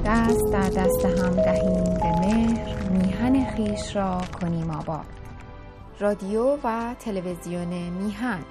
دست در دست هم دهیم به مهر، میهن خویش را کنیم آباد. رادیو و تلویزیون میهن.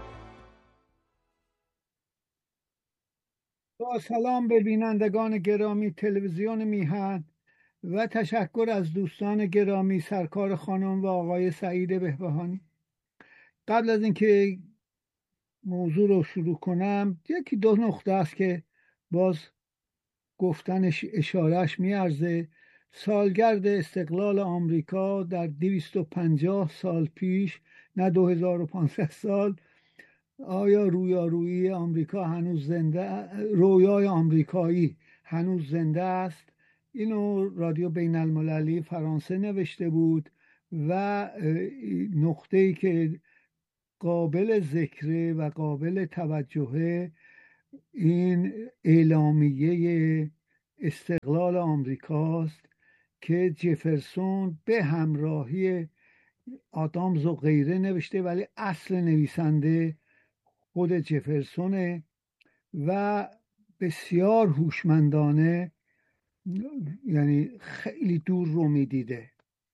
با سلام به بینندگان گرامی تلویزیون میهن و تشکر از دوستان گرامی سرکار خانم و آقای سعید بهبهانی. قبل از اینکه موضوع رو شروع کنم، یکی دو نقطه است که باز گفتنش اشارهش میارزه. سالگرد استقلال آمریکا در 250 سال پیش، نه 2500 سال. آیا رویارویی آمریکا هنوز زنده، رویای آمریکایی هنوز زنده است؟ اینو رادیو بین المللی فرانسه نوشته بود و نقطه‌ای که قابل ذکره و قابل توجهه این اعلامیه استقلال آمریکاست که جفرسون به همراهی آدامز و غیره نوشته، ولی اصل نویسنده خود جفرسونه و بسیار هوشمندانه، یعنی خیلی دور رو میدیده.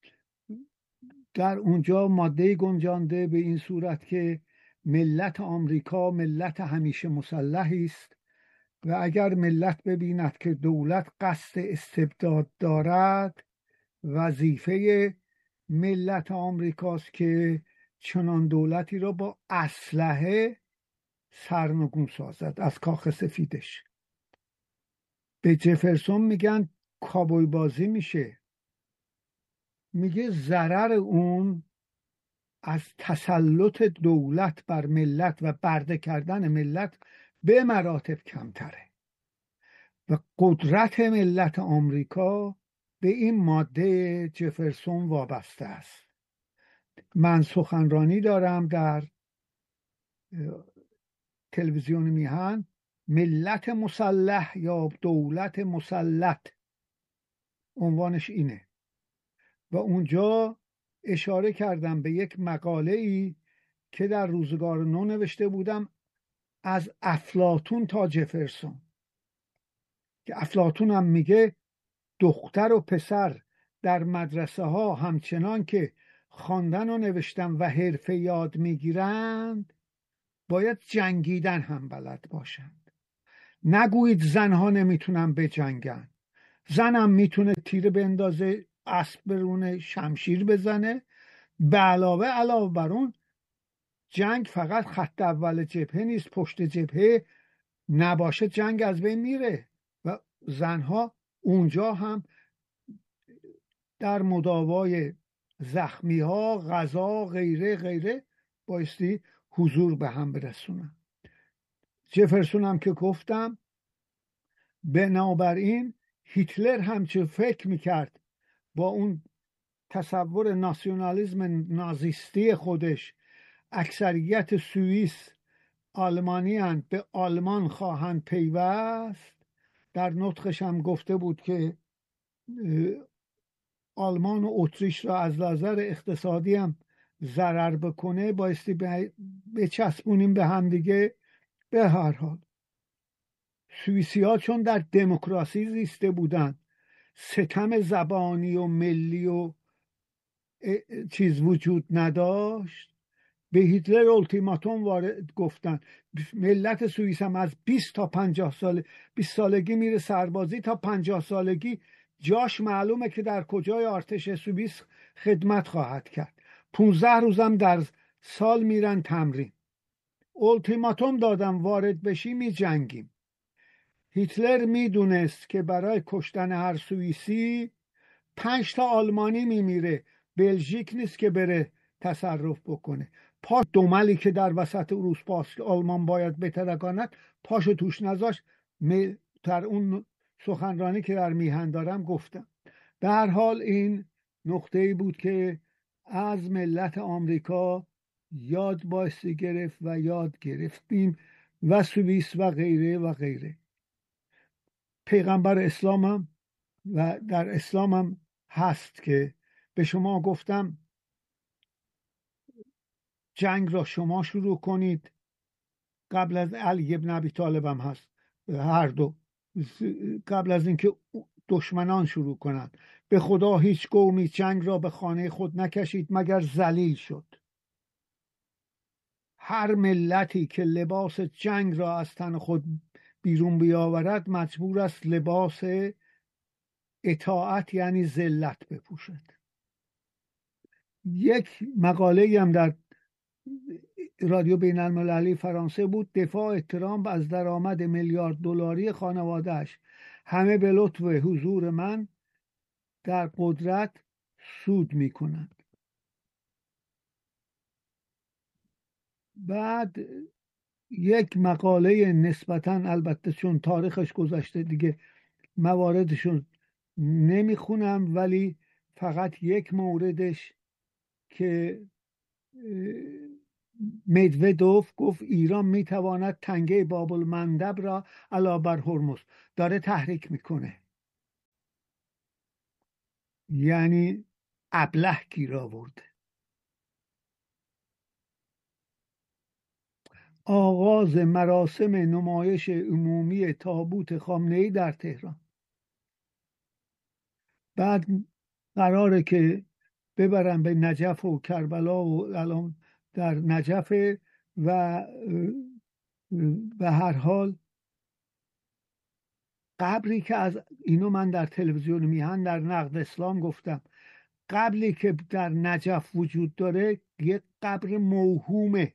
در اونجا ماده گنجانده به این صورت که ملت آمریکا ملت همیشه مسلحی است و اگر ملت ببیند که دولت قصد استبداد دارد، وظیفه ملت آمریکاست که چنان دولتی را با اسلحه سرنگون سازد از کاخ سفیدش. به جفرسون میگن کابوی بازی میشه. میگه ضرر اون از تسلط دولت بر ملت و برده کردن ملت به مراتب کمتره و قدرت ملت آمریکا به این ماده جفرسون وابسته است. من سخنرانی دارم در تلویزیون میهن، ملت مسلح یا دولت مسلط، عنوانش اینه. و اونجا اشاره کردم به یک مقاله ای که در روزگار نو نوشته بودم از افلاطون تا جفرسون، که افلاطون هم میگه دختر و پسر در مدرسه ها همچنان که خواندن و نوشتن و حرفه یاد میگیرند، باید جنگیدن هم بلد باشند. نگویید زنها نمیتونن بجنگن. زنم میتونه تیر بندازه، اسب برونه، شمشیر بزنه. به علاوه بر اون، جنگ فقط خط اول جبهه نیست، پشت جبهه نباشه جنگ از بین میره و زنها اونجا هم در مداوای زخمی ها، غذا، غیره بایستی حضور به هم برسونن. جفرسون هم که گفتم، بنابراین هیتلر هم چه فکر میکرد با اون تصور ناسیونالیسم نازیستی خودش، اکثریت سوئیس آلمانی هستند، به آلمان خواهند پیوست. در نطقش هم گفته بود که آلمان و اتریش را از نظر اقتصادی هم ضرر بکنه، بایستی بچسبونیم به هم دیگه. به هر حال سوئیسی ها چون در دموکراسی زیسته بودن، ستم زبانی و ملی و چیز وجود نداشت، به هیتلر التیماتوم وارد گفتن. ملت سوئیس هم از 20 تا 50 سال، 20 سالگی میره سربازی تا 50 سالگی جاش معلومه که در کجای ارتش سوئیس خدمت خواهد کرد. 15 روزم در سال میرن تمرین. التیماتوم دادم وارد بشی می جنگیم. هیتلر میدونست که برای کشتن هر سوئیسی 5 تا آلمانی میمیره. بلژیک نیست که بره تصرف بکنه. دملی که در وسط اروپاست آلمان باید بترکاند، پاشو توش نذاشت. در اون سخنرانی که در میهن دارم گفتم. به هر حال این نقطه‌ای بود که از ملت آمریکا یاد بایستی گرفت و یاد گرفتیم و سوئیس و غیره. پیغمبر اسلام هم و در اسلام هم هست که به شما گفتم جنگ را شما شروع کنید. قبل از علی ابن ابی طالب هم هست، هر دو قبل از اینکه دشمنان شروع کنند. به خدا هیچ قومی جنگ را به خانه خود نکشید مگر ذلیل شد. هر ملتی که لباس جنگ را از تن خود بیرون بیاورد مجبور است لباس اطاعت یعنی ذلت بپوشد. یک مقاله هم در رادیو بین المللی فرانسه بود، دفاع ترامپ از درآمد میلیارد دلاری خانوادهش، همه به لطف حضور من در قدرت سود می کنند. بعد یک مقاله نسبتاً، البته چون تاریخش گذشته دیگه مواردشون نمیخونم، ولی فقط یک موردش که مدودوف گفت ایران میتواند تنگه باب المندب را علاوه بر هرمز داره تحریک میکنه، یعنی ابله گیر آورده. آغاز مراسم نمایش عمومی تابوت خامنه‌ای در تهران. بعد قراره که ببرن به نجف و کربلا و الان در نجف و به هر حال قبری که از اینو من در تلویزیون میهن در نقد اسلام گفتم، قبری که در نجف وجود داره یک قبر موهومه.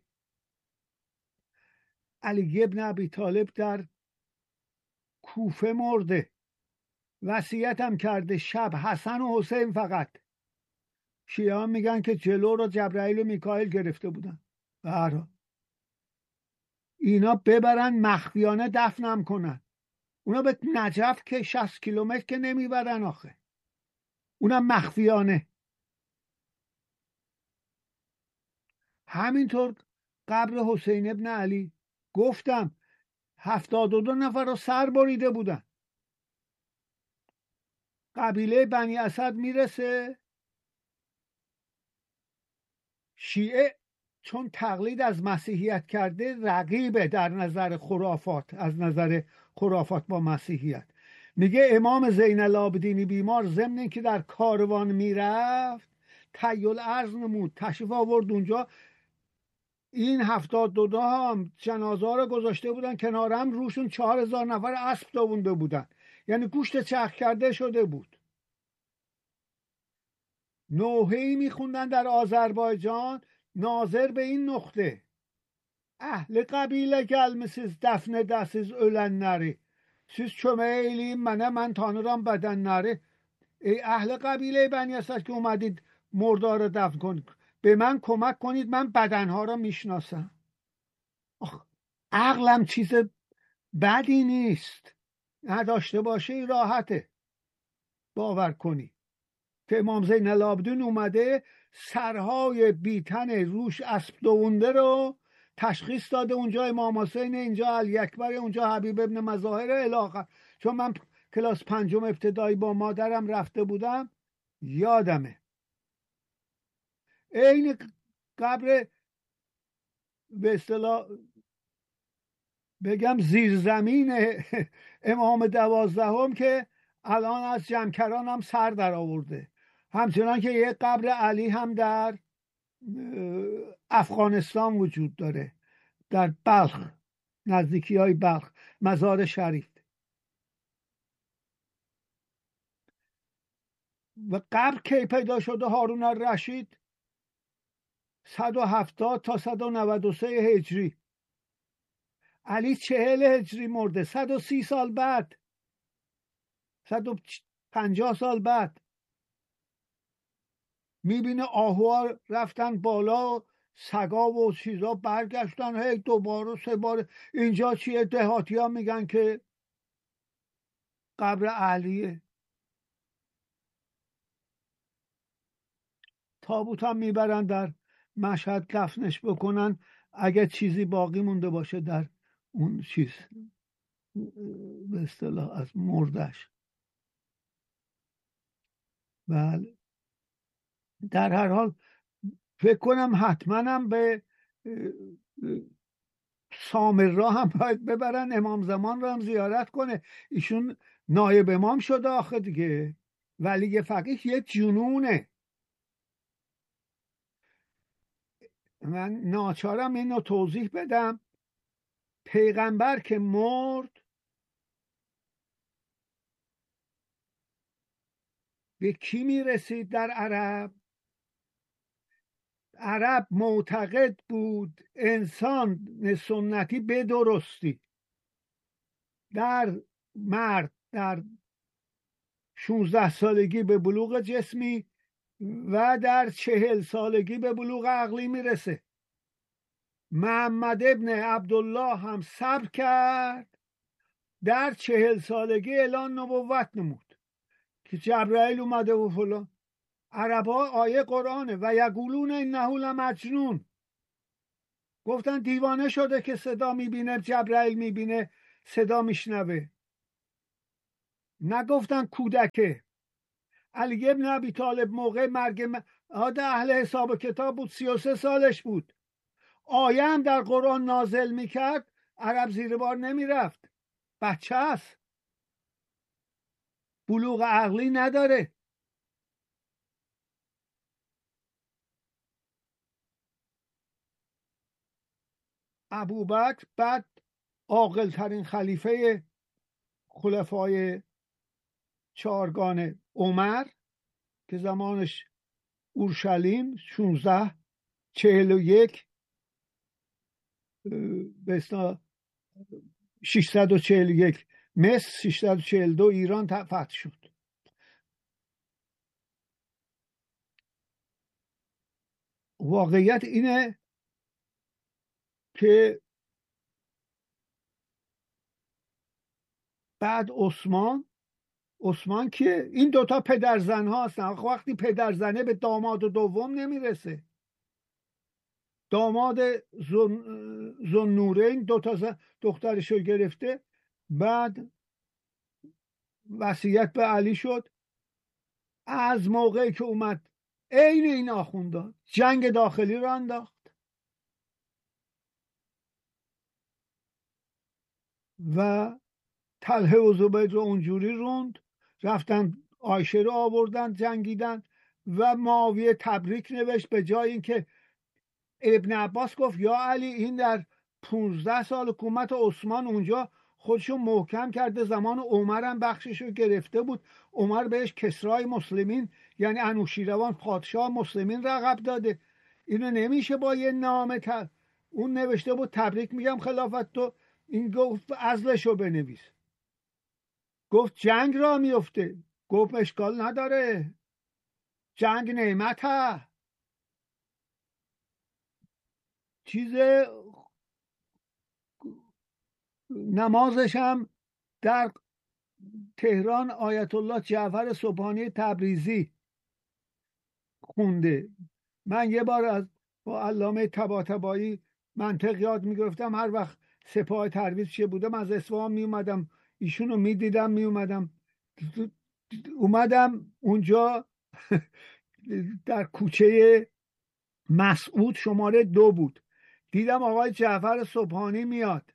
علی ابن ابی طالب در کوفه مرده، وصیتم کرده شب حسن و حسین فقط. شیعه میگن که جلو رو جبرائیل و میکائیل گرفته بودن. به هر حال اینا ببرن مخفیانه دفنم کنن. اونا به نجف که 60 کیلومتر که نمیبرن آخه، اونم مخفیانه. همینطور قبر حسین ابن علی گفتم 72 نفر رو سر بریده بودن. قبیله بنی اسد میرسه، شیعه چون تقلید از مسیحیت کرده رقیبه در نظر خرافات، از نظر خرافات با مسیحیت. میگه امام زین العابدین بیمار ضمن اینکه در کاروان میرفت تحیل ارض نمود، تشریف آورد اونجا. این 72 هم جنازه رو گذاشته بودن کنارم، روشون 4000 نفر اسب دوونده بودن، یعنی گوشت چرخ کرده شده بود. نوحه‌ای میخوندن در آذربایجان ناظر به این نقطه: اهل قبیله gelmişiz defnedesiz ölenleri. Siz çömeğliyin من tanırım bedenleri. ای اهل قبیله بنی اسد که اومدید مردار رو دفن کنید، به من کمک کنید، من بدنها رو میشناسم. عقلم چیز بدی نیست، نداشته باشه راحته باور کنی که امام زین العابدین اومده سرهای بیتن روش اسب دوونده رو تشخیص داده، اونجا امام حسین، اینجا علی اکبر، اونجا حبیب ابن مظاهر الی آخر. چون من کلاس 5 ابتدایی با مادرم رفته بودم یادمه. این قبر به اصطلاح بگم زیرزمین امام 12 که الان از جمکران هم سر در آورده. همچنان که یک قبر علی هم در افغانستان وجود داره، در بلخ، نزدیکی های بلخ، مزار شریف. و قبر کی پیدا شده هارون الرشید؟ 170 تا 193 هجری. علی 40 هجری مرده، 130 سال بعد، 150 سال بعد. میبینه آهوها رفتن بالا، سگا و چیزا برگشتن، هی دوباره 3 بار. اینجا چیه؟ دهاتی ها میگن که قبر علیه. تابوت هم میبرن در مشهد دفنش بکنن، اگه چیزی باقی مونده باشه در اون چیز به اصطلاح از مردش. بله، در هر حال فکر کنم حتما هم به سامرا هم باید ببرن امام زمان را هم زیارت کنه. ایشون نایب امام شده آخه دیگه. ولی فقیه یه جنونه. من ناچارم اینو توضیح بدم. پیغمبر که مرد به کی میرسید در عرب معتقد بود انسان سنتی به درستی در مرد در 16 سالگی به بلوغ جسمی و در 40 سالگی به بلوغ عقلی میرسه. محمد ابن عبدالله هم صبر کرد، در 40 سالگی اعلان نبوت نمود که جبرائیل اومده و فلان. عربا آیه قرآنه و یقولون انه لمجنون، گفتن دیوانه شده که صدا میبینه، جبرائیل میبینه، صدا میشنوه. نگفتن کودکه. علی ابن ابی طالب موقع مرگ اهل حساب کتاب بود، 33 سالش بود. آیه هم در قرآن نازل میکرد، عرب زیر بار نمیرفت. بچه است، بلوغ عقلی نداره. ابوبکر بعد عاقل ترین خلیفه خلفای چهارگانه عمر که زمانش اورشلیم 1641 به اصطلاح 641 مصر 642 ایران فتح شد. واقعیت اینه که بعد عثمان که این دوتا پدرزن ها هستن. وقتی پدرزنه به داماد دوم نمیرسه. داماد ذوالنورین دوتا دخترشو گرفته، بعد وصیت به علی شد. از موقعی که اومد عین این آخوندا جنگ داخلی رو انداخت و طلحه و زبیر رو اونجوری روند، رفتن عایشه رو آوردن جنگیدن و معاویه تبریک نوشت. به جای اینکه ابن عباس گفت یا علی این در 15 سال حکومت عثمان اونجا خودشو محکم کرده، زمان عمر هم بخششو گرفته بود. عمر بهش کسرای مسلمین یعنی انوشیروان پادشاه مسلمین لقب داده. اینو نمیشه با یه نامه اون نوشته بود تبریک میگم خلافت تو، این گفت عزلشو بنویس. گفت جنگ را میفته. گفت اشکال نداره، جنگ نعمته. چیز نمازش هم در تهران آیت الله جعفر سبحانی تبریزی خونده. من یه بار از با علامه طباطبایی منطق یاد میگرفتم، هر وقت سپاه ترویج چه بودم از اصفهان میومدم ایشونو میدیدم، اومدم اونجا در کوچه مسعود شماره 2 بود، دیدم آقای جعفر سبحانی میاد.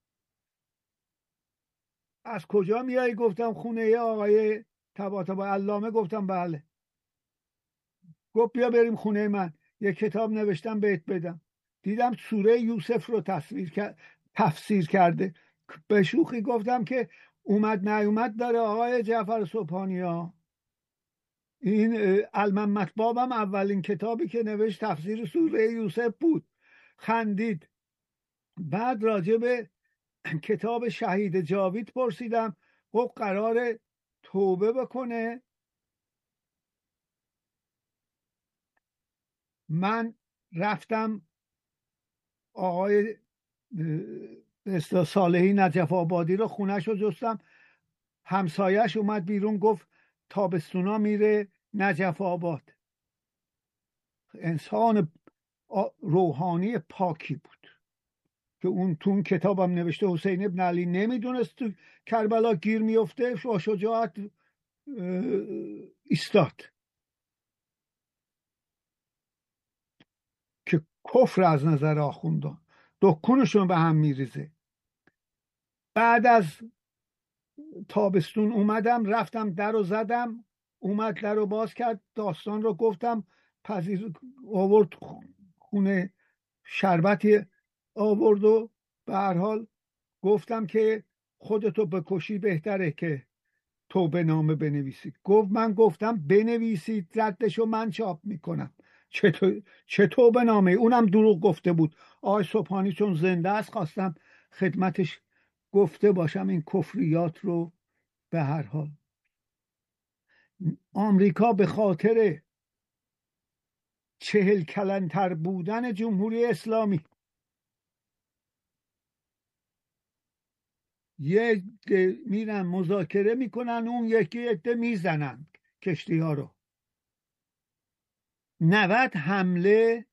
از کجا میایی؟ گفتم خونه آقای طباطبایی علامه. گفتم بله. گفت بیا بریم خونه من، یه کتاب نوشتم بهت بدم. دیدم سوره یوسف رو تفسیر کرده. به شوخی گفتم که اومد نیومد داره آقای جعفر سبحانی ها. این الممت بابم اولین کتابی که نوشت تفسیر سوره یوسف بود. خندید. بعد راجع به کتاب شهید جاوید پرسیدم، گفت قرار توبه بکنه. من رفتم آقای صالحی نجف آبادی رو خونش رو جستم. همسایش اومد بیرون گفت تابستونا میره نجف آباد. انسان روحانی پاکی بود که اون تو اون کتابم نوشته حسین ابن علی نمیدونست تو کربلا گیر میفته، با شجاعت ایستاد که کفر از نظر آخوندان دکونشون به هم میریزه. بعد از تابستون اومدم، رفتم در رو زدم، اومد در رو باز کرد، داستان رو گفتم، پذیر آورد خونه، شربتی آورد و به هر حال گفتم که خودتو بکشی بهتره که توبه نامه بنویسی. گفت من گفتم بنویسید، ردشو من چاپ میکنم. چه توبه نامه؟ اونم دروغ گفته بود. آقای صبحانی چون زنده است خواستم خدمتش گفته باشم این کفریات رو. به هر حال آمریکا به خاطر 40 کلنتر بودن جمهوری اسلامی یه میرن مذاکره میکنن، اون یکی عده میزنن کشتی ها رو. 90 حمله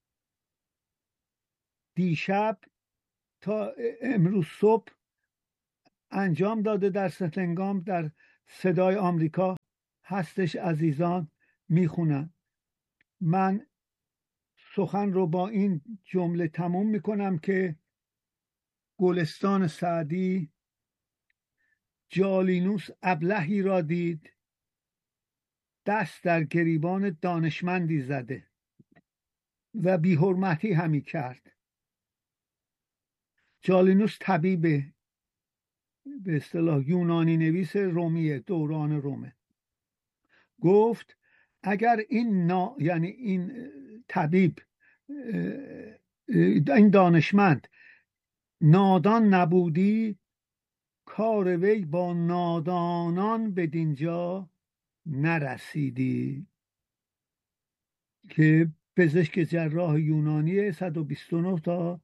دیشب تا امروز صبح انجام داده در ستنگام. در صدای آمریکا هستش عزیزان، میخونن. من سخن رو با این جمله تموم میکنم که گلستان سعدی جالینوس ابلهی را دید، دست در گریبان دانشمندی زده و بی‌حرمتی همی کرد. جالینوس طبیب به اصطلاح یونانی نویس رومیه، دوران رومه. گفت اگر این یعنی این طبیب، این دانشمند نادان نبودی، کار وی با نادانان به دینجا نرسیدی. که پزشک جراح یونانی 129 تا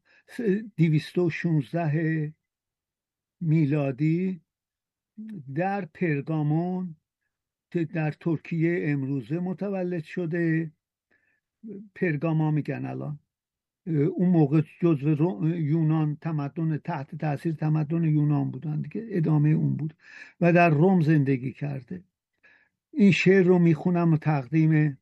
216 میلادی در پرگامون در ترکیه امروزه متولد شده. پرگاما میگن الان. اون موقع جزو یونان، تمدن تحت تاثیر تمدن یونان بودن دیگه، ادامه اون بود و در روم زندگی کرده. این شعر رو میخونم و تقدیم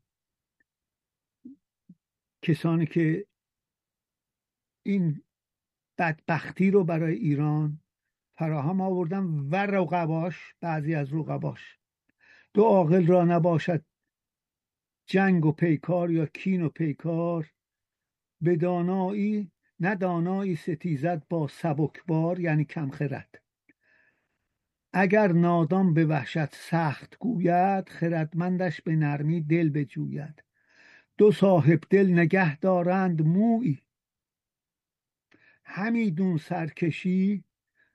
کسانی که این بدبختی رو برای ایران فراهم آوردن و رقباش، بعضی از رقباش. دو عاقل را نباشد جنگ و پیکار یا کین و پیکار، به دانایی نه دانایی ستیزد با سبکبار، یعنی کم خرد. اگر نادان به وحشت سخت گوید، خردمندش به نرمی دل بجوید. دو صاحب دل نگه دارند مویی، همیدون سرکشی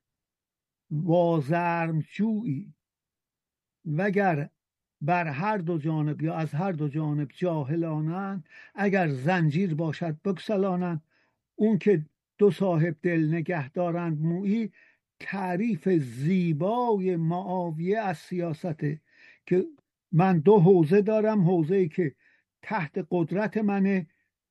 وازرم جویی. وگر بر هر دو جانب یا از هر دو جانب جاهلانند، اگر زنجیر باشد بگسلانند. اون که دو صاحب دل نگه دارند مویی، تعریف زیبای معاویه از سیاسته که من دو حوزه دارم، حوزه‌ای که تحت قدرت منه،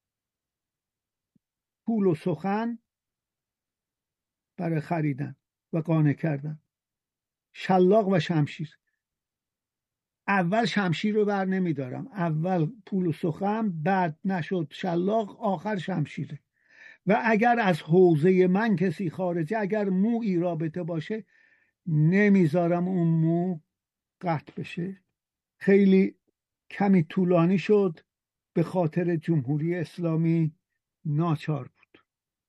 پول و سخن برای خریدن و قانع کردن، شلاق و شمشیر. اول شمشیر رو بر نمیدارم، اول پول و سخن، بعد نشد شلاق، آخر شمشیره. و اگر از حوزه من کسی خارجه، اگر مویی رابطه باشه، نمیذارم اون مو قطع بشه. خیلی کمی طولانی شد، به خاطر جمهوری اسلامی ناچار بود.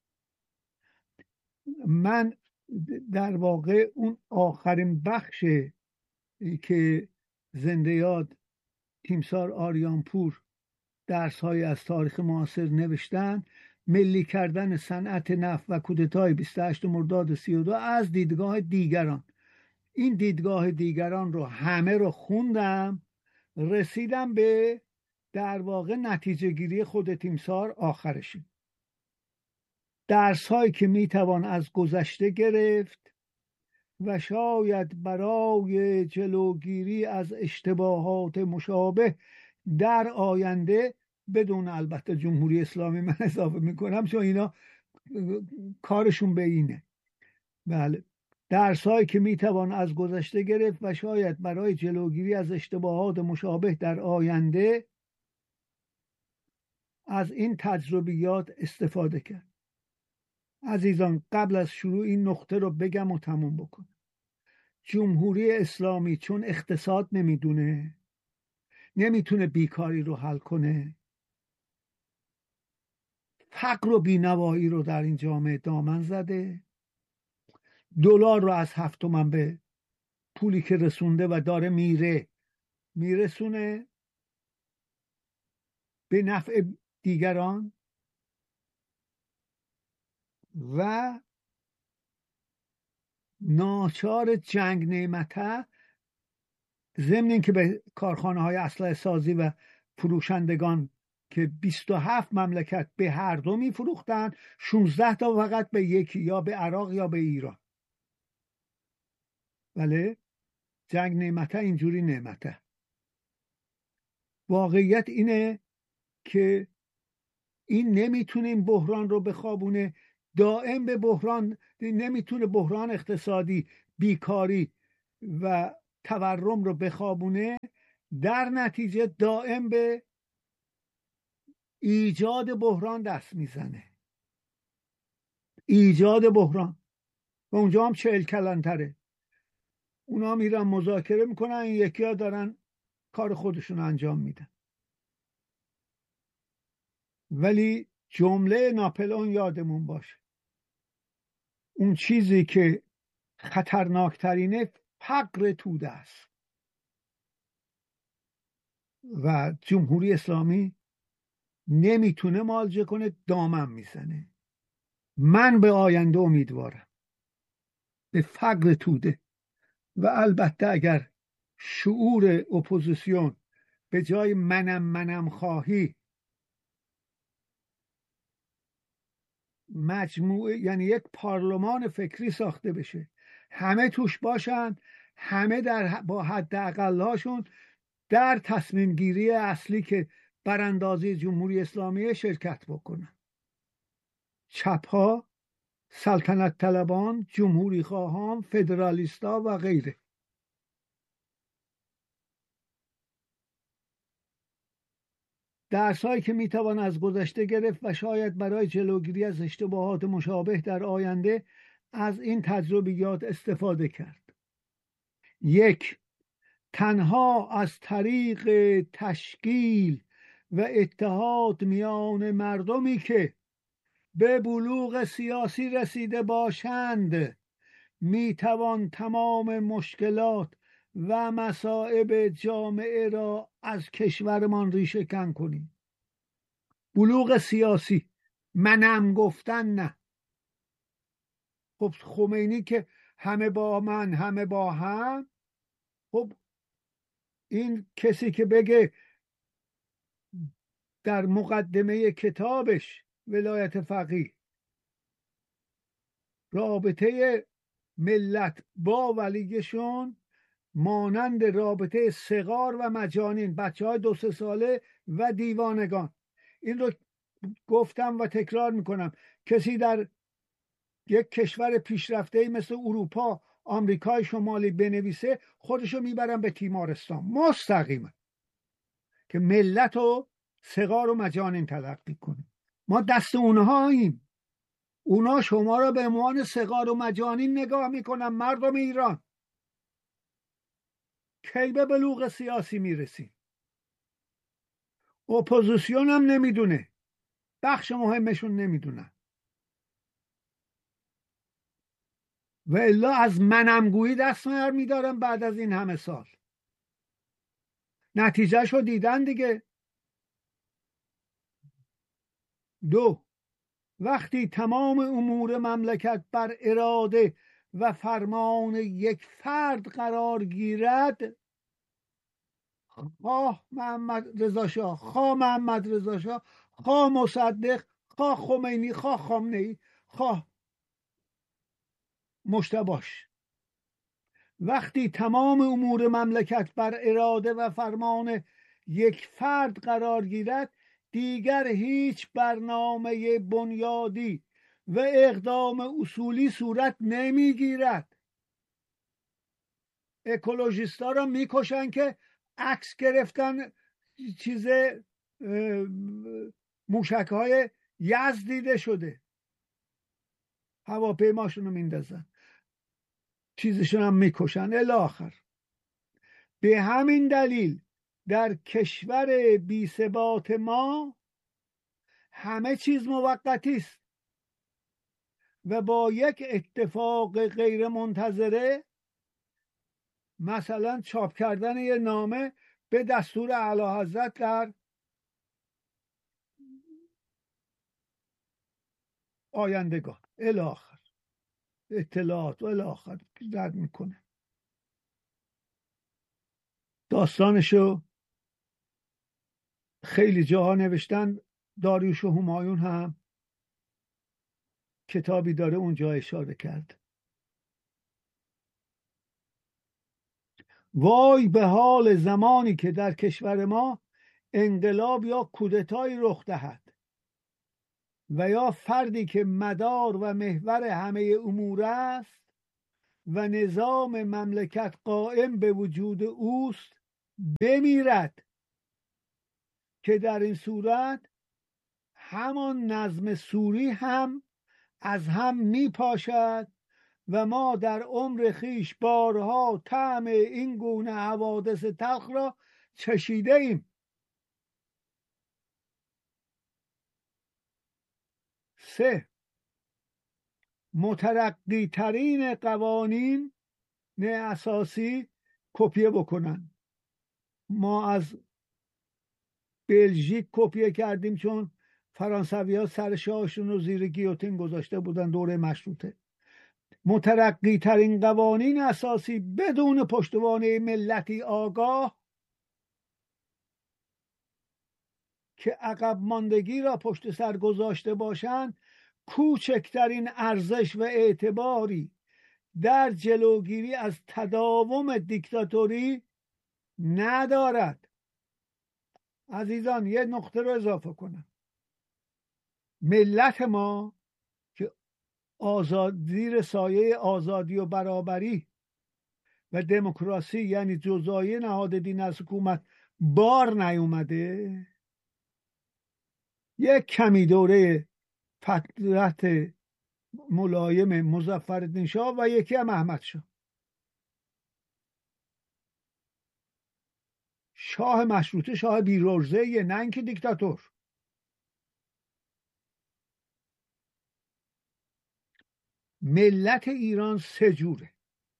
من در واقع اون آخرین بخش که زنده یاد تیمسار آریانپور درس‌های از تاریخ معاصر نوشتن، ملی کردن صنعت نفت و کودتای 28 مرداد 32 از دیدگاه دیگران. این دیدگاه دیگران رو همه رو خوندم، رسیدم به در واقع نتیجه گیری خود تیمسار آخرشی. درس‌هایی که میتوان از گذشته گرفت و شاید برای جلوگیری از اشتباهات مشابه در آینده، بدون البته جمهوری اسلامی من اضافه میکنم چون اینا کارشون به اینه. بله، درس‌هایی که میتوان از گذشته گرفت و شاید برای جلوگیری از اشتباهات مشابه در آینده از این تجربیات استفاده کرد. عزیزان قبل از شروع این نقطه رو بگم و تموم بکنم. جمهوری اسلامی چون اقتصاد نمیدونه، نمیتونه بیکاری رو حل کنه، فقر و بینوایی رو در این جامعه دامن زده، دلار رو از 7 تومن به پولی که رسونده و داره میرسونه به نفع دیگران و ناچار جنگ نعمته، ضمن این که به کارخانه های اسلحه سازی و فروشندگان که 27 مملکت به هر دو میفروختن، 16 تا فقط به یکی، یا به عراق یا به ایران. بله، جنگ نعمته اینجوری نعمته. واقعیت اینه که این نمیتونه این بحران رو بخوابونه، دائم به بحران، نمیتونه بحران اقتصادی، بیکاری و تورم رو بخوابونه، در نتیجه دائم به ایجاد بحران دست میزنه، ایجاد بحران. و اونجا هم 40 کلانتره، اونا میرن مذاکره میکنن، این یکی ها دارن کار خودشون انجام میدن. ولی جمله ناپلئون یادمون باشه، اون چیزی که خطرناکترینه فقر توده است و جمهوری اسلامی نمیتونه معالجه کنه، دامن میزنه. من به آینده امیدوارم، به فقر توده. و البته اگر شعور اپوزیسیون به جای منم خواهی مجموعه، یعنی یک پارلمان فکری ساخته بشه، همه توش باشن، همه با حداقل‌هاشون در تصمیم گیری اصلی که براندازی جمهوری اسلامی شرکت بکنن. چپ‌ها، سلطنت طلبان، جمهوری خواهان، فدرالیستا و غیره. درسایی که میتوان از گذشته گرفت و شاید برای جلوگیری از اشتباهات مشابه در آینده از این تجربیات استفاده کرد. 1. تنها از طریق تشکیل و اتحاد میان مردمی که به بلوغ سیاسی رسیده باشند میتوان تمام مشکلات و مصائب جامعه را از کشورمان ریشه کن کنیم. بلوغ سیاسی، منم گفتن نه. خب خمینی که همه با من، همه با هم، خب این کسی که بگه در مقدمه کتابش ولایت فقیه رابطه ملت با ولیشون مانند رابطه صغار و مجانین، بچه های 2-3 ساله و دیوانگان، این رو گفتم و تکرار میکنم. کسی در یک کشور پیشرفته مثل اروپا، آمریکای شمالی بنویسه، خودشو میبرن به تیمارستان مستقیما که ملت و صغار و مجانین تلقی کنه. ما دست اونهاییم، اونا شما را به عنوان صغار و مجانین نگاه میکنن. مردم ایران کی به بلوغ سیاسی میرسیم؟ اپوزیسیون هم نمیدونه، بخش مهمشون نمیدونن. و الا از منمگویی دست میدارن بعد از این همه سال. نتیجهش رو دیدن دیگه. 2. وقتی تمام امور مملکت بر اراده و فرمان یک فرد قرار گیرد، خواه محمد رضا شاه، خواه محمد رضا شاه، خواه مصدق، خواه خمینی، خواه خامنه‌ای، خواه مجتباش، وقتی تمام امور مملکت بر اراده و فرمان یک فرد قرار گیرد، دیگر هیچ برنامه بنیادی و اقدام اصولی صورت نمیگیرد. اکولوژیستا را میکشن که عکس گرفتن چیز موشک‌های یزد دیده شده. هواپیماشون رو میندازن، چیزشون هم میکشن الی آخر. به همین دلیل در کشور بی ثبات ما همه چیز موقتی است و با یک اتفاق غیر منتظره، مثلا چاپ کردن یه نامه به دستور اعلیحضرت در آیندگان الی آخر، اطلاعات و الی آخر رد میکنه. داستانشو خیلی جاها نوشتن. داریوش و همایون هم کتابی داره اونجا اشاره کرد. وای به حال زمانی که در کشور ما انقلاب یا کودتایی رخ دهد و یا فردی که مدار و محور همه امور است و نظام مملکت قائم به وجود اوست بمیرد، که در این صورت همان نظم سوری هم از هم می پاشد و ما در عمر خیش بارها طعم این گونه حوادث تلخ را چشیده ایم. 3. مترقی ترین قوانین اساسی کپیه بکنن. ما از بلژیک کپیه کردیم چون فرانسوی ها سر شاهشون رو زیر گیوتین گذاشته بودن دوره مشروطه. مترقی ترین قوانین اساسی بدون پشتوانه ملتی آگاه که عقب ماندگی را پشت سر گذاشته باشند کوچکترین ارزش و اعتباری در جلوگیری از تداوم دیکتاتوری ندارد. عزیزان یه نقطه رو اضافه کنم. ملت ما که زیر سایه آزادی و برابری و دموکراسی یعنی جزایی نهاد دین از حکومت بار نیومده، یک کمی دوره فترت ملایم مظفرالدین شاه و یکی هم احمد شاه مشروطه، شاه بیروزه، نه اینکه دیکتاتور. ملت ایران 3 جوره.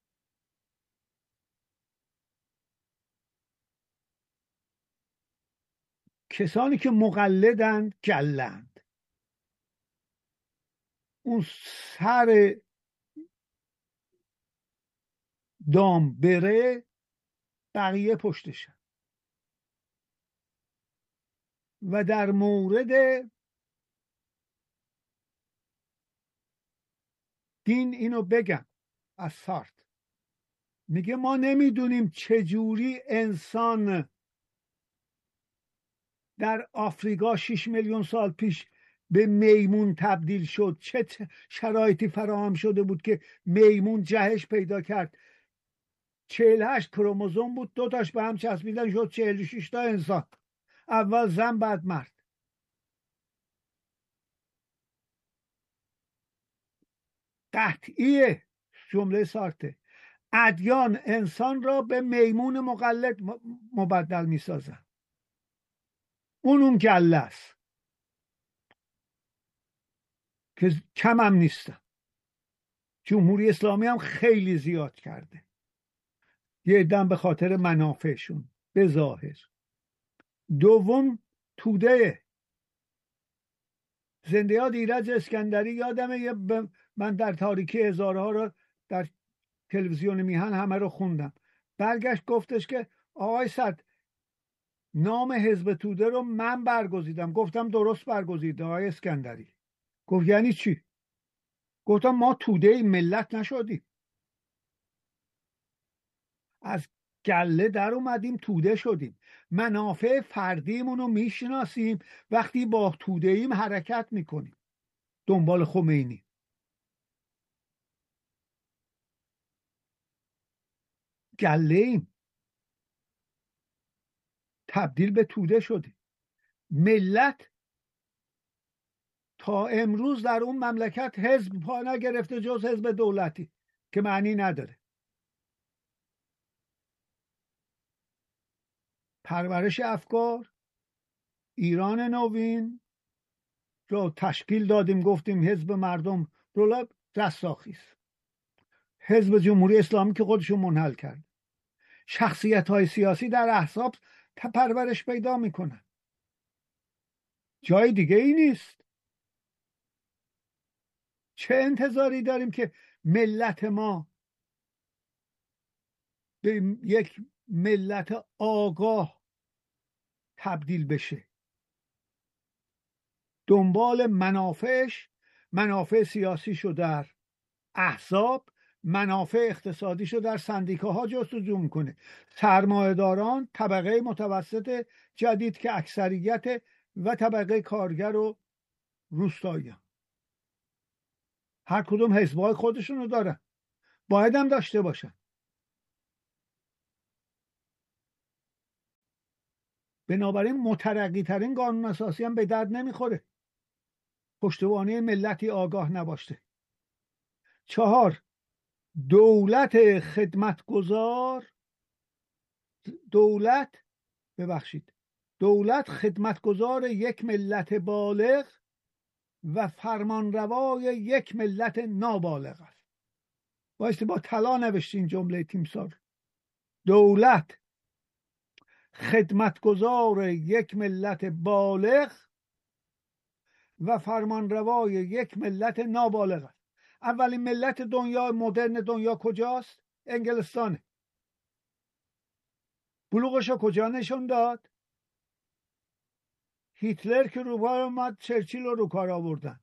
کسانی که مقلدند گلند، اون سر دام بره بقیه پشتشن. و در مورد دین اینو بگم، از سارت میگه ما نمیدونیم چجوری انسان در آفریقا 6 میلیون سال پیش به میمون تبدیل شد، چه شرایطی فراهم شده بود که میمون جهش پیدا کرد. 48 کروموزوم بود، 2 تاش به هم چسبیدن شد 46 تا انسان، اول زن بعد مرد. قطعیه جمله سارته، ادیان انسان را به میمون مقلد مبدل میسازن. اون گله است که کم هم نیستن. جمهوری اسلامی هم خیلی زیاد کرده، یه عده‌ام به خاطر منافعشون به ظاهر. دوم توده زنده یاد ایرج اسکندری. یادمه من در تاریکی هزارها رو در تلویزیون میهن همه رو خوندم. برگشت گفتش که آقای صد نام حزب توده رو من برگزیدم. گفتم درست برگزیده آقای اسکندری. گفت یعنی چی؟ گفتم ما توده ملت نشدیم، از گله در اومدیم توده شدیم. منافع فردیمون رو میشناسیم، وقتی با توده ایم حرکت میکنیم دنبال خمینی. گله ایم، تبدیل به توده شدیم. ملت تا امروز در اون مملکت حزب پا نگرفته جز حزب دولتی که معنی نداره. پرورش افکار ایران نوین رو تشکیل دادیم، گفتیم حزب مردم دولت رستاخیز، حزب جمهوری اسلامی که خودشو منحل کرد، شخصیت های سیاسی در احزاب پرورش پیدا میکنن، جای دیگه ای نیست. چه انتظاری داریم که ملت ما به یک ملت آگاه تبدیل بشه؟ دنبال منافع سیاسیشو در احزاب، منافع اقتصادیشو در سندیکاها جستجو میکنه. سرمایه‌داران، طبقه متوسط جدید که اکثریت و طبقه کارگر و روستایی، هر کدوم حزبای خودشونو دارن، باید هم داشته باشن. بنابراین مترقی ترین قانون اساسی هم به درد نمیخوره پشتوانه ملتی آگاه نباشه. 4. دولت خدمتگزار یک ملت بالغ و فرمانروای یک ملت نابالغ است. بایستی با طلا نوشتین جمله تیمسار. دولت خدمتگزار یک ملت بالغ و فرمانروای یک ملت نابالغ است. اولین ملت دنیا، مدرن دنیا کجاست؟ انگلستانه. بلوغشو کجا نشون داد؟ هیتلر که رو کار اومد، چرچیل رو کار آوردن.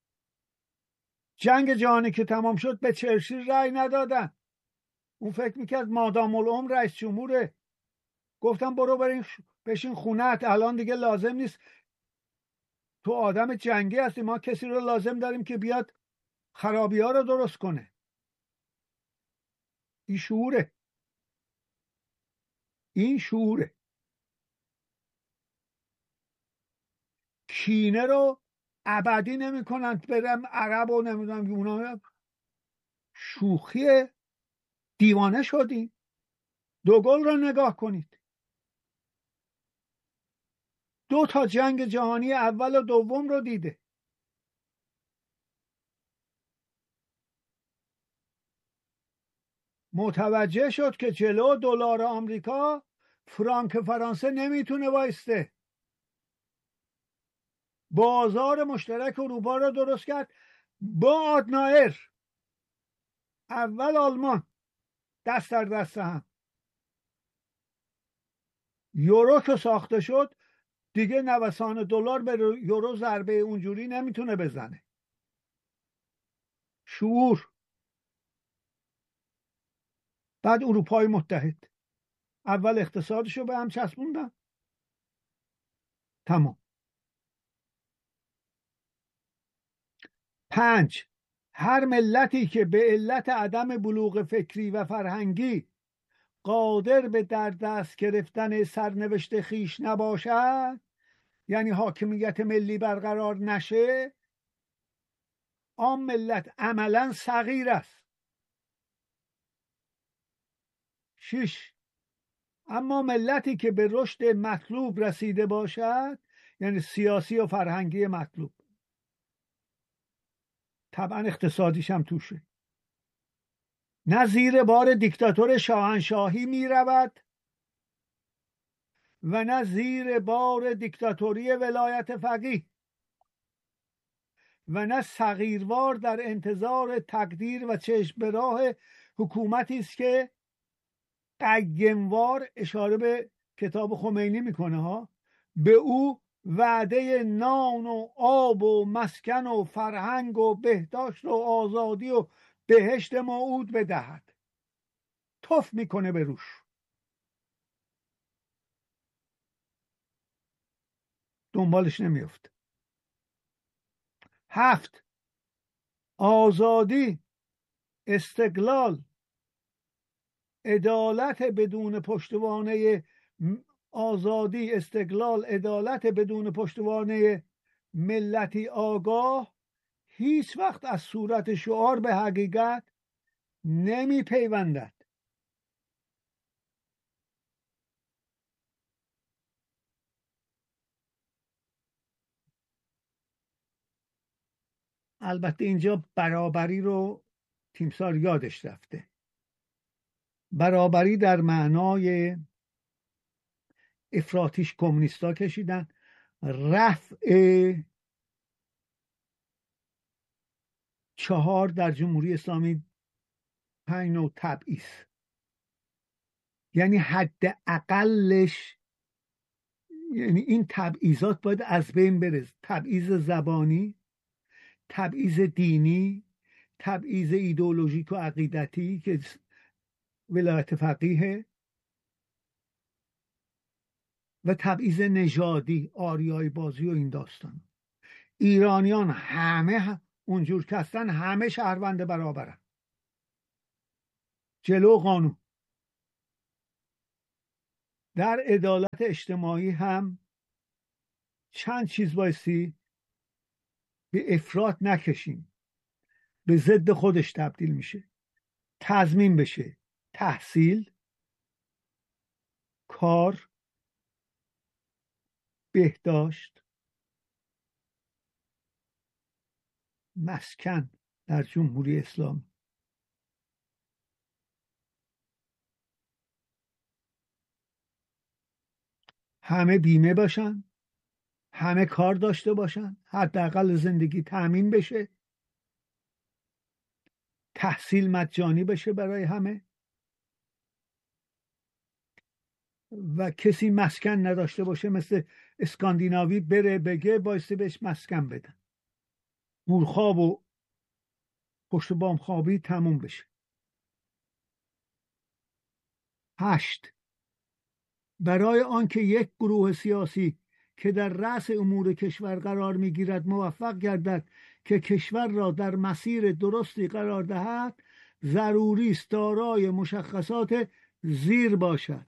جنگ جهانی که تمام شد به چرچیل رأی ندادن. اون فکر میکرد مادام العمر رئیس جمهوره. گفتم برو بشین خونه‌ات، الان دیگه لازم نیست، تو آدم جنگی هستی، ما کسی رو لازم داریم که بیاد خرابی ها رو درست کنه. این شعوره. کینه رو ابدی نمی کنند برم عرب و نمیدونم یونان. شوخیه، دیوانه شدیم. دوگل رو نگاه کنید، 2 تا جنگ جهانی اول و دوم رو دیده. متوجه شد که جلو دلار آمریکا فرانک فرانسه نمیتونه وایسته. بازار مشترک اروپا رو درست کرد با آدنایر. اول آلمان، دست در دست هم. یورو که ساخته شد دیگه نوسان دلار به یورو ضربه اونجوری نمیتونه بزنه. شعور. بعد اروپای متحد اول اقتصادشو به هم چسبوندن، تمام. 5. هر ملتی که به علت عدم بلوغ فکری و فرهنگی قادر به در دست گرفتن سرنوشت خیش نباشد، یعنی حاکمیت ملی برقرار نشه، آن ملت عملا صغیر است. 6. اما ملتی که به رشد مطلوب رسیده باشد، یعنی سیاسی و فرهنگی مطلوب، طبعا اقتصادیش هم توشه، نه زیر بار دیکتاتور شاهنشاهی می رود و نه زیر بار دیکتاتوری ولایت فقیه و نه صغیروار در انتظار تقدیر و چشم به راه حکومتی است که قیموار، اشاره به کتاب خمینی میکنه ها، به او وعده نان و آب و مسکن و فرهنگ و بهداشت و آزادی و بهشت موعود بدهد. تف میکنه به روش. دنبالش نمیفت. 7. آزادی، استقلال، عدالت بدون پشتوانه، آزادی، استقلال، عدالت بدون پشتوانه ملتی آگاه هیچ وقت از صورت شعار به حقیقت نمی پیوندد. البته اینجا برابری رو تیمسار یادش رفته. برابری در معنای افراطیش کمونیستا کشیدن، رفع 4 در جمهوری اسلامی 5 نوع تبعیض، یعنی حد اقلش، یعنی این تبعیضات باید از بین بره. تبعیض زبانی، تبعیض دینی، تبعیض ایدئولوژیک و عقیدتی که ولایت فقیه، و تبعیض نژادی، آریایی بازی و این داستان. ایرانیان همه اونجور که هستن همه شهروند برابرن جلو قانون. در عدالت اجتماعی هم چند چیز بایستی به افراط نکشیم، به ضد خودش تبدیل میشه. تضمین بشه تحصیل، کار، بهداشت، مسکن در جمهوری اسلامی. همه بیمه باشن، همه کار داشته باشن، حداقل زندگی تأمین بشه، تحصیل مجانی بشه برای همه، و کسی مسکن نداشته باشه مثل اسکاندیناوی بره بگه بایستی بهش مسکن بدن. گورخواب و پشت بام خوابی تموم بشه. 8. برای آنکه یک گروه سیاسی که در رأس امور کشور قرار میگیرد موفق گردد که کشور را در مسیر درستی قرار دهد، ضروری است دارای مشخصات زیر باشد.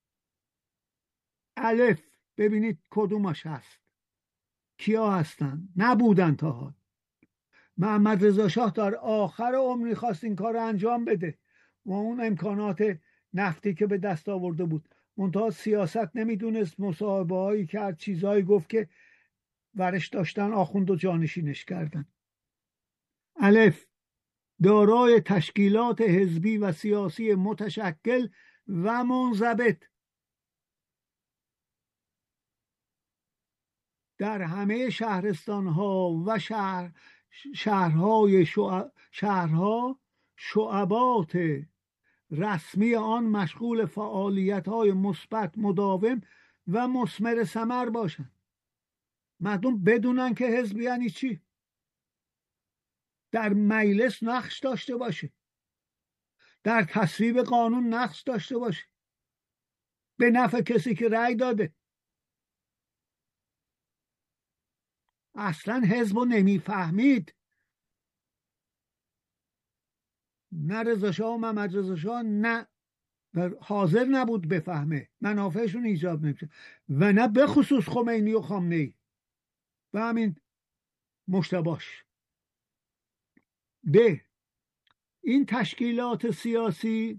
الف، ببینید کدومش هست، کیا هستن؟ نبودن تا حال. محمد رضا شاه در آخر عمری خواست این کار رو انجام بده و اون امکانات نفتی که به دست آورده بود، منتها سیاست نمیدونست، مصاحبه هایی کرد، چیزهایی گفت که ورش داشتن آخوند و جانشینش کردن. الف، دارای تشکیلات حزبی و سیاسی متشکل و منضبط در همه شهرستانها و شهرها شعبات رسمی آن مشغول فعالیت‌های مثبت، مداوم و مثمر ثمر باشند. مردم بدونن که حزب یعنی چی، در مجلس نقش داشته باشه، در تصویب قانون نقش داشته باشه، به نفع کسی که رأی داده. اصلا حزب رو نمیفهمید، نه رضا شاه و محمد رضا شاه نه حاضر نبود بفهمه، منافعشون ایجاب نمیشه، و نه به خصوص خمینی و خامنه‌ای و همین مشتباش. به این تشکیلات سیاسی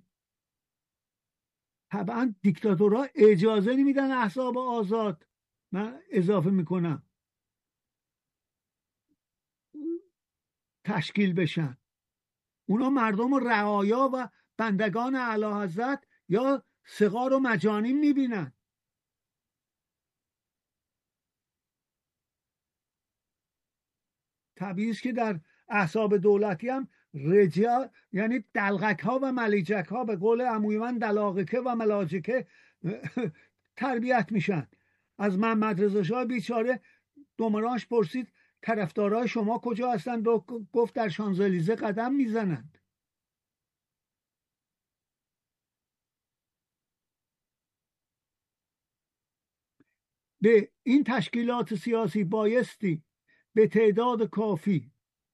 طبعا دیکتاتورها اجازه نمیدن احزاب آزاد، من اضافه میکنم، تشکیل بشن. اونا مردم رعایا و بندگان اعلیحضرت یا صغار و مجانین میبینن. طبیعیه که در احزاب دولتی هم رجال، یعنی دلغک ها و ملیجک ها، به قول عموی من دلاغکه و ملاجکه تربیت میشن. از محمد رضا شاه بیچاره دمراش پرسید طرفدارای شما کجا هستند و گفت در شانزلیزه قدم میزنند. به این تشکیلات سیاسی بایستی به تعداد کافی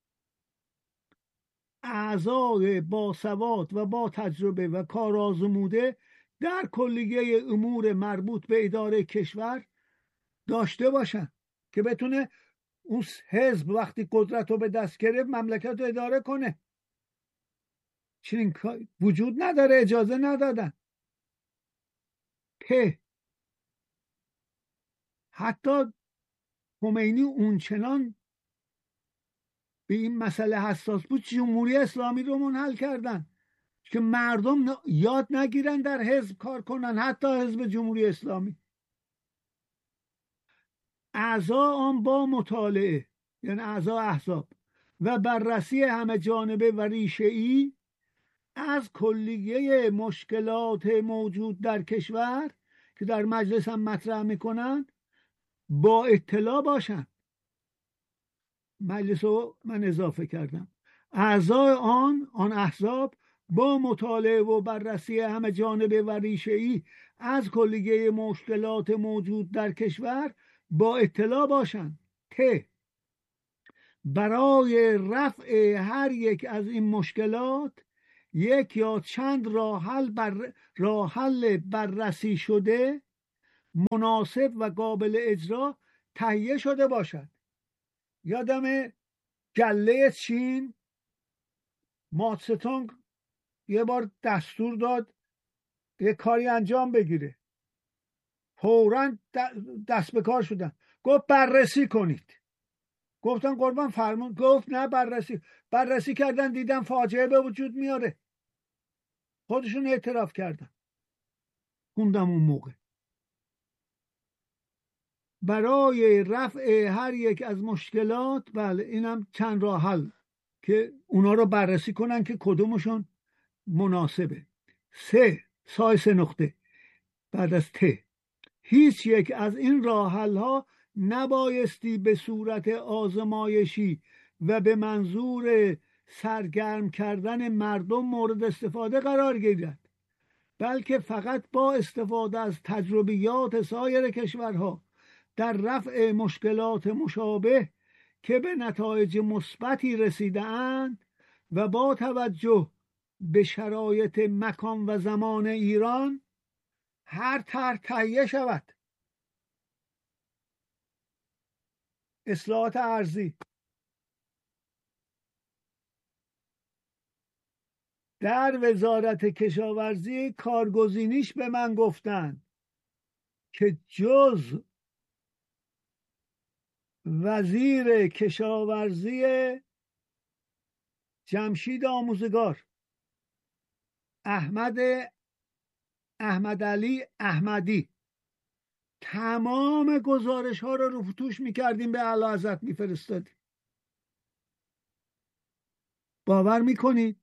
اعضای باسواد و با تجربه و کارآزموده در کلیه امور مربوط به اداره کشور داشته باشن که بتونه اون حزب وقتی قدرت رو به دست گرفت مملکت رو اداره کنه. چنین وجود نداره، اجازه ندادن. حتی خمینی اونچنان به این مسئله حساس بود جمهوری اسلامی رو منحل کردن که مردم یاد نگیرن در حزب کار کنن، حتی حزب جمهوری اسلامی. اعضا آن با مطالعه، یعنی اعضا احزاب، و بررسی همه جانبه و ریشه‌ای از کلیه مشکلات موجود در کشور که در مجلس هم مطرح میکنن با اطلاع باشن. مجلس رو من اضافه کردم. اعضای آن احزاب با مطالعه و بررسی همه جانبه و ریشه‌ای از کلیه مشکلات موجود در کشور با اطلاع باشند که برای رفع هر یک از این مشکلات یک یا چند راه حل بررسی شده مناسب و قابل اجرا تهیه شده باشد. یادم گله چین ماتستونگ یه بار دستور داد یه کاری انجام بگیره، فوراً دست به کار شدن. گفت بررسی کنید. گفتن قربان فرمون. گفت نه بررسی کردن دیدن فاجعه به وجود میاره. خودشون اعتراف کردن. خوندم اون موقع. برای رفع هر یک از مشکلات، بله اینم چند راه حل که اونا رو بررسی کنن که کدومشون مناسبه. سه نقطه بعد از هیچ یک از این راه حل ها نبایستی به صورت آزمایشی و به منظور سرگرم کردن مردم مورد استفاده قرار گیرد، بلکه فقط با استفاده از تجربیات سایر کشورها در رفع مشکلات مشابه که به نتایج مثبتی رسیده‌اند و با توجه به شرایط مکان و زمان ایران هر طرح تهیه شود. اصلاحات ارضی. در وزارت کشاورزی کارگزینیش به من گفتن که جز وزیر کشاورزی جمشید آموزگار، احمد علی احمدی، تمام گزارش ها رو رفوتوش میکردیم به اعلیحضرت میفرستادیم. باور میکنید؟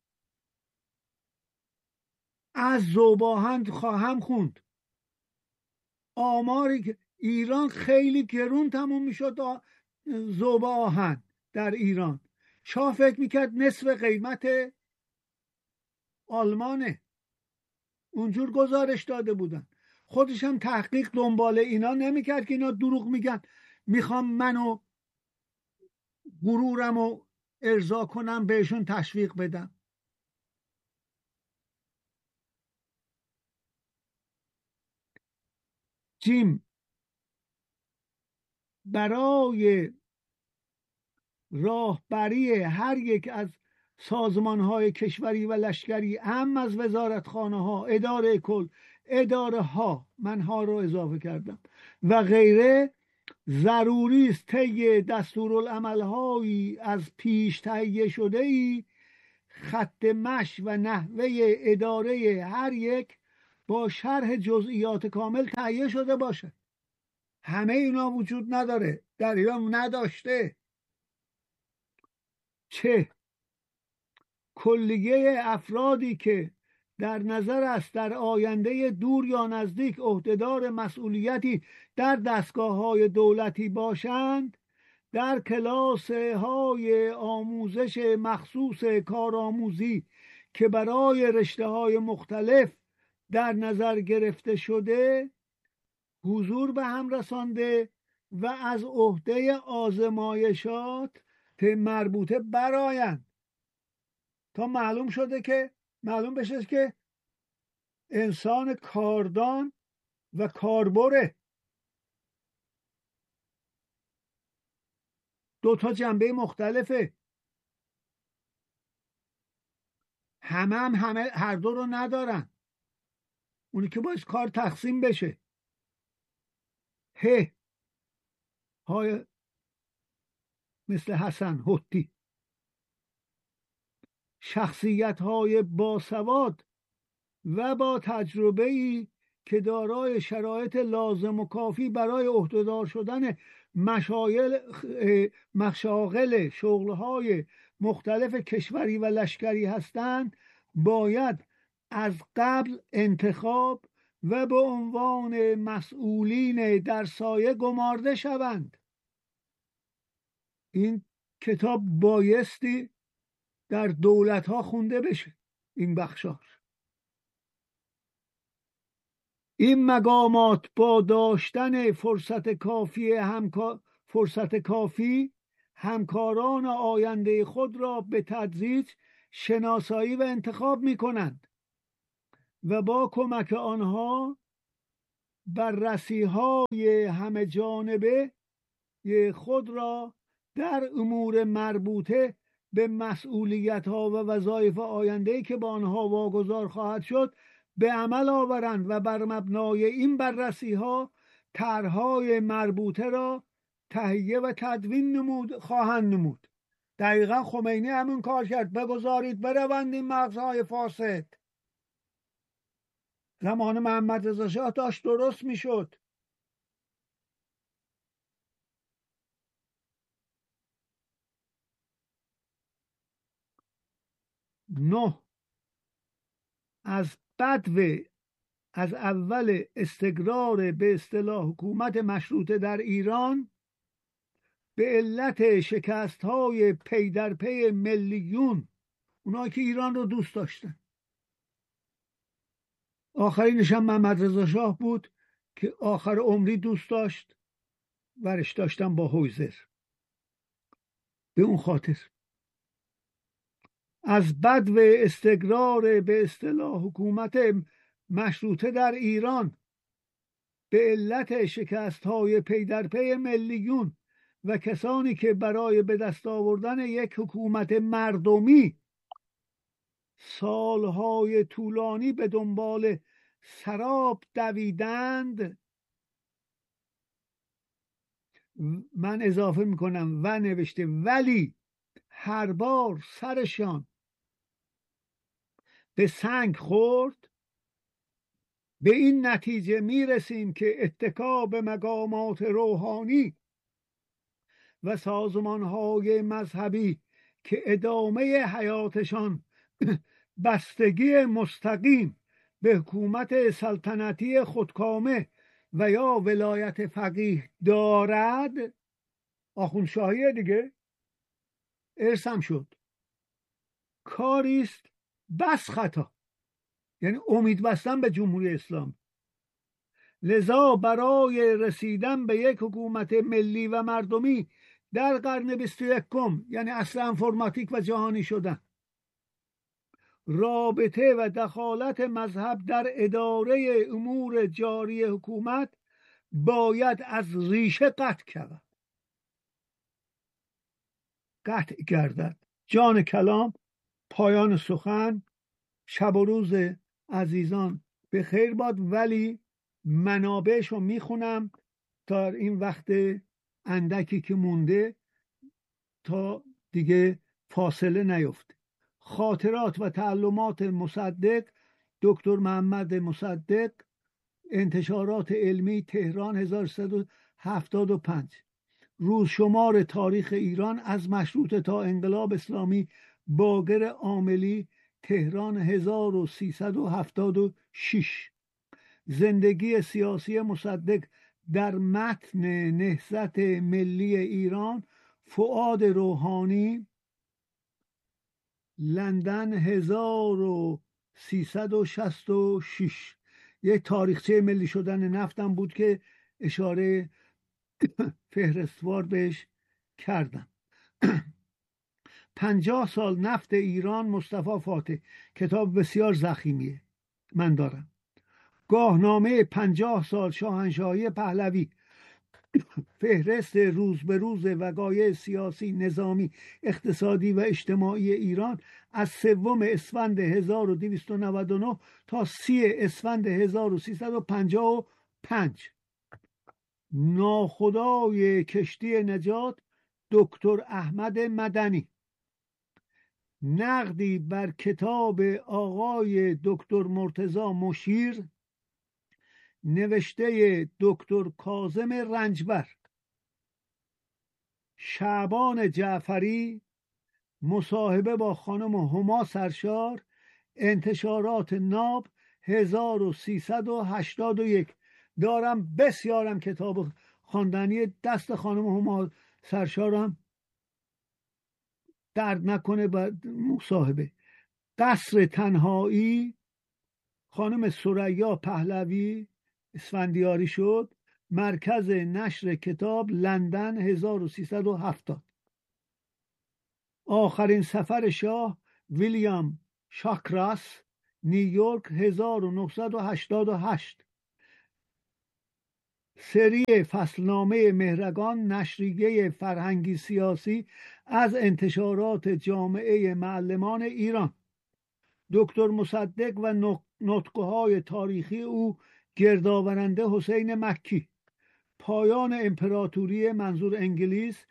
از ذوب‌آهن خواهم خوند. آماری که ایران خیلی گرون تموم میشد ذوب‌آهن در ایران. شاه فکر میکرد نصف قیمت آلمانه. اونجور گزارش داده بودن. خودش هم تحقیق دنبال اینا نمیکرد که اینا دروغ میگن، میخوام منو غرورمو ارضا کنم بهشون تشویق بدم. جیم برای راهبری هر یک از سازمان‌های کشوری و لشکری، هم از وزارتخانه ها، اداره کل، اداره ها، منها رو اضافه کردم و غیره، ضروری است طی دستورالعمل‌هایی از پیش تهیه شده‌ای خط مشی و نحوه اداره هر یک با شرح جزئیات کامل تهیه شده باشد. همه اینا وجود نداره، در ایران نداشته. کلیه افرادی که در نظر است در آینده دور یا نزدیک عهدهدار مسئولیتی در دستگاه‌های دولتی باشند، در کلاس‌های آموزش مخصوص کارآموزی که برای رشته‌های مختلف در نظر گرفته شده حضور به هم رسانده و از عهده آزمایشات مربوطه برآیند تا معلوم بشه که انسان کاردان و کاربره. دو تا جنبه مختلفه. همه هر دو رو ندارن. اونی که باید کار تقسیم بشه. های مثل حسن حطی، شخصیت های باسواد و با تجربه‌ای که دارای شرایط لازم و کافی برای عهدهدار شدن مشاغل شغل‌های مختلف کشوری و لشکری هستند، باید از قبل انتخاب و به عنوان مسئولین در سایه گمارده شوند. این کتاب بایستی در دولت‌ها خونده بشه. این بخشار این مقامات با داشتن فرصت کافی همکاران آینده خود را به تدریج شناسایی و انتخاب می کنند و با کمک آنها بررسی‌های همه جانبه خود را در امور مربوطه به مسئولیت‌ها و وظایف آینده‌ای که با آنها واگذار خواهد شد به عمل آورند و بر مبنای این بررسی‌ها طرح‌های مربوطه را تهیه و تدوین خواهند نمود. دقیقا خمینی همون کار کرد. بگذارید بروند این مغزهای فاسد. زمان محمد رضا شاه داشت درست میشد. از اول استقرار به اصطلاح حکومت مشروطه در ایران به علت شکست‌های پی در پی ملیون، اونایی که ایران رو دوست داشتن، آخرینش هم محمد رضا شاه بود که آخر عمری دوست داشت، ورش داشتن با هویزر. به اون خاطر از بدو استقرار به اصطلاح حکومت مشروطه در ایران به علت شکست‌های پی در پی ملیون و کسانی که برای به دست آوردن یک حکومت مردمی سالهای طولانی به دنبال سراب دویدند، من اضافه میکنم و نوشته ولی هر بار سرشان به سنگ خورد، به این نتیجه میرسیم که اتکا به مقامات روحانی و سازمانهای مذهبی که ادامه حیاتشان بستگی مستقیم به حکومت سلطنتی خودکامه و یا ولایت فقیه دارد، آخوندشاهی دیگه ارسم شد، کاریست بس خطا، یعنی امید بستن به جمهوری اسلامی. لذا برای رسیدن به یک حکومت ملی و مردمی در قرن 21 یعنی عصر انفرماتیک و جهانی شدن، رابطه و دخالت مذهب در اداره امور جاری حکومت باید از ریشه قطع گردد. جان کلام، پایان سخن. شب و روز عزیزان به خیر باد. ولی منابعش رو میخونم تا این وقت اندکی که مونده تا دیگه فاصله نیفته. خاطرات و تعلمات مصدق، دکتر محمد مصدق، انتشارات علمی، تهران 1375. روزشمار تاریخ ایران از مشروطه تا انقلاب اسلامی، باقر عاملی، تهران 1376. زندگی سیاسی مصدق در متن نهضت ملی ایران، فؤاد روحانی، لندن 1366. یک تاریخچه ملی شدن نفتم بود که اشاره فهرستوار بهش کردم. 50 سال نفت ایران، مصطفی فاتح، کتاب بسیار ضخیمیه، من دارم. گاهنامه 50 سال شاهنشاهی پهلوی، فهرست روز به روز وقایع سیاسی، نظامی، اقتصادی و اجتماعی ایران از 3 اسفند 1299 تا 30 اسفند 1355. ناخدای کشتی نجات دکتر احمد مدنی. نقدی بر کتاب آقای دکتر مرتضی مشیر نوشته دکتر کاظم رنجبر. شعبان جعفری مصاحبه با خانم هما سرشار، انتشارات ناب 1381. دارم بسیارم کتاب خواندنی دست خانم هما سرشارم درد نکنه. بعد مصاحبه قصر تنهایی خانم ثریا پهلوی اسفندیاری شد، مرکز نشر کتاب لندن 1370. آخرین سفر شاه ویلیام شاکراس نیویورک 1988. سری فصلنامه مهرگان نشریه فرهنگی سیاسی از انتشارات جامعه معلمان ایران. دکتر مصدق و نطقهای تاریخی او، گردآورنده حسین مکی. پایان امپراتوری منظور انگلیس